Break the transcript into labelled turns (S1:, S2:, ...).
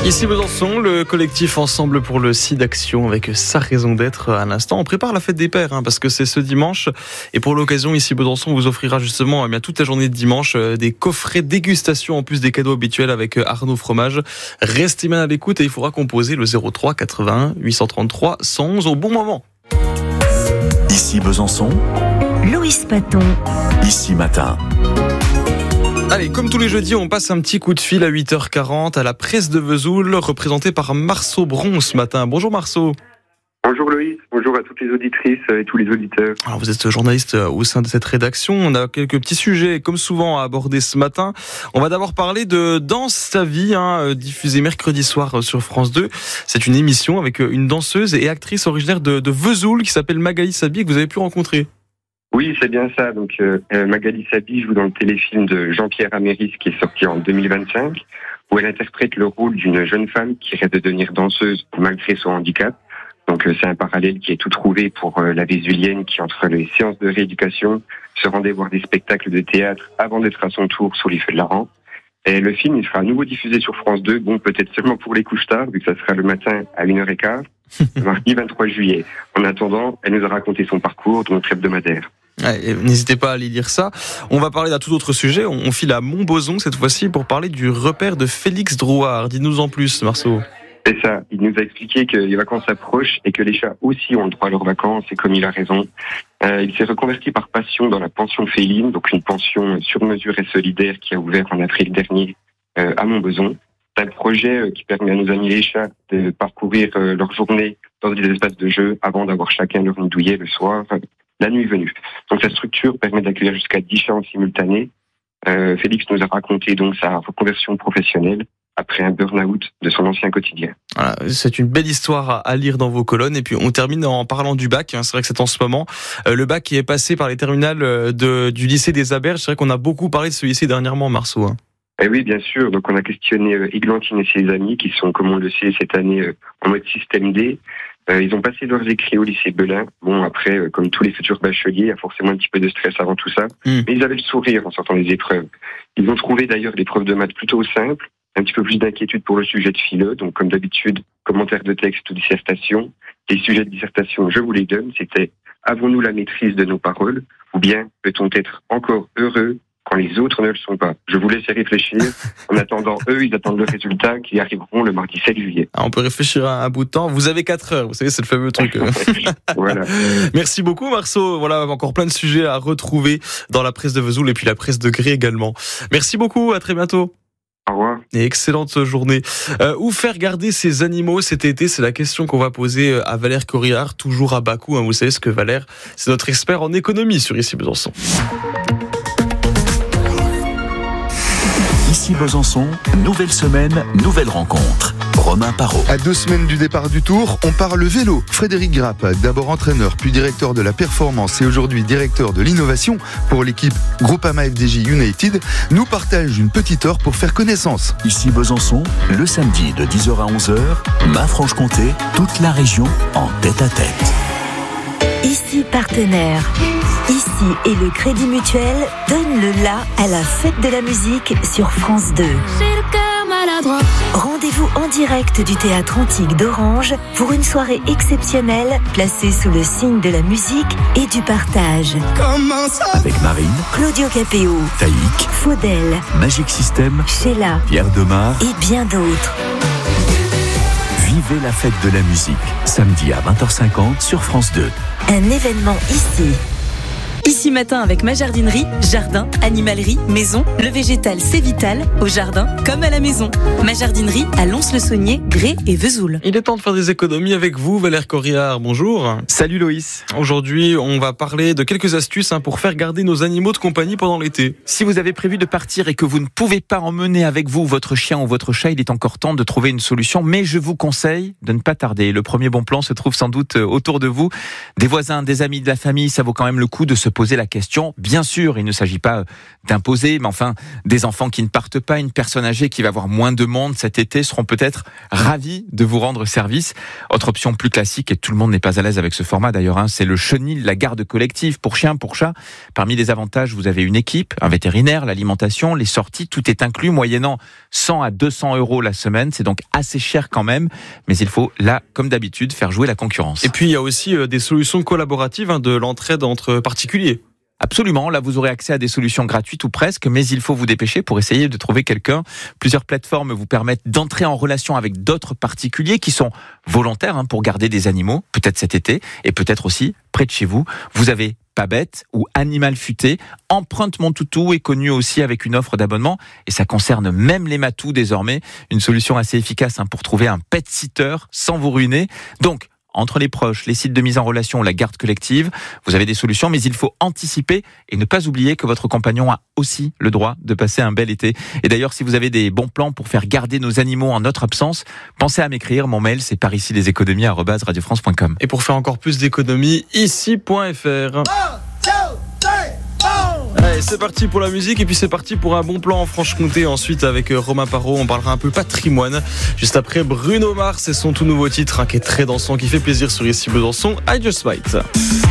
S1: Ici Besançon, le collectif Ensemble pour le SIDAction avec sa raison d'être à l'instant. On prépare la fête des pères parce que c'est ce dimanche. Et pour l'occasion, ici Besançon vous offrira justement toute la journée de dimanche des coffrets dégustation en plus des cadeaux habituels avec Arnaud Fromage. Restez bien à l'écoute et il faudra composer le 03 81 833 111 au bon moment.
S2: Ici Besançon,
S3: Loïs Paton.
S2: Ici Matin.
S1: Allez, comme tous les jeudis, on passe un petit coup de fil à 8h40 à la presse de Vesoul, représentée par Marceau Bron ce matin. Bonjour Marceau.
S4: Bonjour Loïs, bonjour à toutes les auditrices et tous les auditeurs.
S1: Alors vous êtes journaliste au sein de cette rédaction, on a quelques petits sujets comme souvent à aborder ce matin. On va d'abord parler de Danse ta vie, diffusée mercredi soir sur France 2. C'est une émission avec une danseuse et actrice originaire de Vesoul qui s'appelle Magali Sabi que vous avez pu rencontrer.
S4: Oui, c'est bien ça. Donc Magali Sabi joue dans le téléfilm de Jean-Pierre Améris qui est sorti en 2025, où elle interprète le rôle d'une jeune femme qui rêve de devenir danseuse malgré son handicap. Donc c'est un parallèle qui est tout trouvé pour la Vésulienne qui, entre les séances de rééducation, se rendait voir des spectacles de théâtre avant d'être à son tour sous les feux de la rampe. Et le film, il sera à nouveau diffusé sur France 2, bon peut-être seulement pour les couches tard, vu que ça sera le matin à 1h15, le mardi 23 juillet. En attendant, elle nous a raconté son parcours dans notre hebdomadaire.
S1: Ouais, n'hésitez pas à aller lire ça. On va parler d'un tout autre sujet. On file à Montbozon cette fois-ci pour parler du repère de Félix Drouard. Dis-nous en plus, Marceau.
S4: C'est ça. Il nous a expliqué que les vacances approchent et que les chats aussi ont le droit à leurs vacances. Et comme il a raison, il s'est reconverti par passion dans la pension féline, donc une pension sur mesure et solidaire qui a ouvert en avril dernier à Montbozon. C'est un projet qui permet à nos amis les chats de parcourir leur journée dans des espaces de jeu avant d'avoir chacun leur nid douillet le soir. La nuit venue. Donc cette structure permet d'accueillir jusqu'à 10 chats en simultané. Félix nous a raconté donc sa reconversion professionnelle après un burn-out de son ancien quotidien.
S1: Voilà, c'est une belle histoire à lire dans vos colonnes. Et puis on termine en parlant du bac. C'est vrai que c'est en ce moment. Le bac qui est passé par les terminales du lycée des Aberges. C'est vrai qu'on a beaucoup parlé de ce lycée dernièrement, Marceau.
S4: Eh oui, bien sûr. Donc on a questionné Églantine et ses amis qui sont, comme on le sait, cette année en mode système D. Ils ont passé leurs écrits au lycée Belin. Bon, après, comme tous les futurs bacheliers, il y a forcément un petit peu de stress avant tout ça. Mais ils avaient le sourire en sortant les épreuves. Ils ont trouvé d'ailleurs l'épreuve de maths plutôt simple, un petit peu plus d'inquiétude pour le sujet de philo. Donc, comme d'habitude, commentaire de texte ou dissertation. Les sujets de dissertation, je vous les donne. C'était « Avons-nous la maîtrise de nos paroles ?» ou bien « Peut-on être encore heureux quand les autres ne le sont pas ?» Je vous laisse y réfléchir. En attendant, eux, ils attendent le résultat qui arriveront le mardi 7 juillet.
S1: On peut réfléchir un bout de temps. Vous avez 4 heures. Vous savez, c'est le fameux truc.
S4: Voilà.
S1: Merci beaucoup, Marceau. Voilà, encore plein de sujets à retrouver dans la presse de Vesoul et puis la presse de Gré également. Merci beaucoup. À très bientôt.
S4: Au revoir.
S1: Et excellente journée. Où faire garder ces animaux cet été? C'est la question qu'on va poser à Valère Corillard, toujours à Bakou. Vous savez ce que Valère, c'est notre expert en économie sur Ici Besançon.
S2: Ici Besançon, nouvelle semaine, nouvelle rencontre. Romain Parot.
S5: À 2 semaines du départ du Tour, on parle vélo. Frédéric Grappe, d'abord entraîneur, puis directeur de la performance et aujourd'hui directeur de l'innovation pour l'équipe Groupama FDJ United, nous partage une petite heure pour faire connaissance.
S2: Ici Besançon, le samedi de 10h à 11h, Ma-Franche-Comté, toute la région en tête-à-tête.
S3: Ici partenaire. Ici et le Crédit Mutuel donne le la à la fête de la musique sur France 2. Rendez-vous en direct du théâtre antique d'Orange pour une soirée exceptionnelle placée sous le signe de la musique et du partage.
S2: Avec Marine,
S3: Claudio Capéo,
S2: Taïk,
S3: Faudel,
S2: Magic System,
S3: Sheila
S2: Pierre Demar
S3: et bien d'autres.
S2: Vivez la fête de la musique, samedi à 20h50 sur France 2.
S3: Un événement ici.
S6: Ici matin avec ma jardinerie, jardin, animalerie, maison, le végétal c'est vital, au jardin comme à la maison. Ma jardinerie à Lons-le-Saunier, Gré et Vesoul.
S1: Il est temps de faire des économies avec vous, Valère Corillard. Bonjour.
S7: Salut Loïs.
S1: Aujourd'hui, on va parler de quelques astuces pour faire garder nos animaux de compagnie pendant l'été.
S7: Si vous avez prévu de partir et que vous ne pouvez pas emmener avec vous votre chien ou votre chat, il est encore temps de trouver une solution, mais je vous conseille de ne pas tarder. Le premier bon plan se trouve sans doute autour de vous. Des voisins, des amis, de la famille, ça vaut quand même le coup de se poser la question. Bien sûr, il ne s'agit pas d'imposer, mais enfin, des enfants qui ne partent pas, une personne âgée qui va avoir moins de monde cet été seront peut-être ravis de vous rendre service. Autre option plus classique, et tout le monde n'est pas à l'aise avec ce format d'ailleurs, c'est le chenil, la garde collective pour chiens, pour chats. Parmi les avantages, vous avez une équipe, un vétérinaire, l'alimentation, les sorties, tout est inclus, moyennant 100 à 200 € la semaine. C'est donc assez cher quand même, mais il faut là, comme d'habitude, faire jouer la concurrence.
S1: Et puis il y a aussi des solutions collaboratives, de l'entraide entre particuliers.
S7: Absolument, là vous aurez accès à des solutions gratuites ou presque, mais il faut vous dépêcher pour essayer de trouver quelqu'un. Plusieurs plateformes vous permettent d'entrer en relation avec d'autres particuliers qui sont volontaires pour garder des animaux, peut-être cet été, et peut-être aussi près de chez vous. Vous avez Pabet ou Animal Futé. Empreinte Mon Toutou est connu aussi avec une offre d'abonnement, et ça concerne même les matous désormais. Une solution assez efficace pour trouver un pet sitter sans vous ruiner. Donc, entre les proches, les sites de mise en relation, la garde collective, vous avez des solutions, mais il faut anticiper et ne pas oublier que votre compagnon a aussi le droit de passer un bel été. Et d'ailleurs, si vous avez des bons plans pour faire garder nos animaux en notre absence, pensez à m'écrire. Mon mail, c'est paricileséconomies@radiofrance.com.
S1: Et pour faire encore plus d'économies, ici.fr. Allez, c'est parti pour la musique et puis c'est parti pour un bon plan en Franche-Comté. Ensuite, avec Romain Parot, on parlera un peu patrimoine. Juste après, Bruno Mars et son tout nouveau titre qui est très dansant, qui fait plaisir sur Ici Besançon, I Just Might.